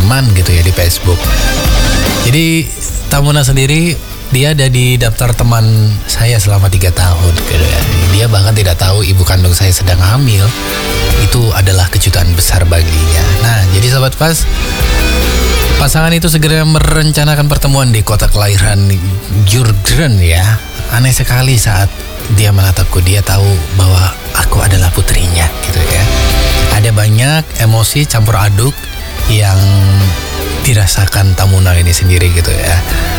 teman gitu ya di Facebook. Jadi Tamuna sendiri dia ada di daftar teman saya selama 3 tahun gitu ya. Dia bahkan tidak tahu ibu kandung saya sedang hamil. Itu adalah kejutan besar baginya. Nah, jadi sahabat Pas, pasangan itu segera merencanakan pertemuan di kota kelahiran Jurgen ya. Aneh sekali saat dia menatapku, dia tahu bahwa aku adalah putrinya gitu ya. Ada banyak emosi campur aduk yang dirasakan Tamuna ini sendiri gitu ya.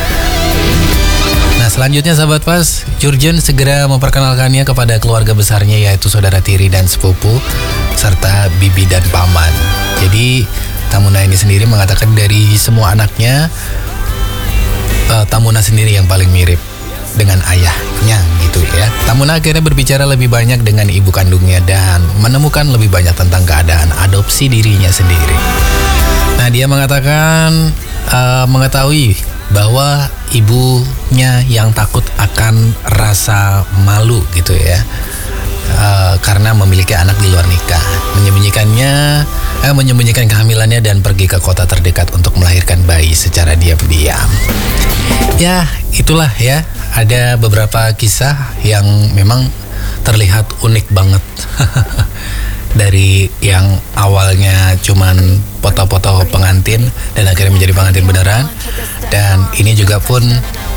Nah, selanjutnya sahabat Pas, Jurgen segera memperkenalkannya kepada keluarga besarnya, yaitu saudara tiri dan sepupu serta bibi dan paman. Jadi Tamuna ini sendiri mengatakan dari semua anaknya, Tamuna sendiri yang paling mirip dengan ayahnya gitu ya. Tamuna akhirnya berbicara lebih banyak dengan ibu kandungnya dan menemukan lebih banyak tentang keadaan adopsi dirinya sendiri. Nah, dia mengatakan mengetahui bahwa ibunya yang takut akan rasa malu gitu ya, karena memiliki anak di luar nikah, menyembunyikan kehamilannya dan pergi ke kota terdekat untuk melahirkan bayi secara diam-diam. Ya, itulah ya, ada beberapa kisah yang memang terlihat unik banget. Dari yang awalnya cuman foto-foto pengantin dan akhirnya menjadi pengantin beneran. Dan ini juga pun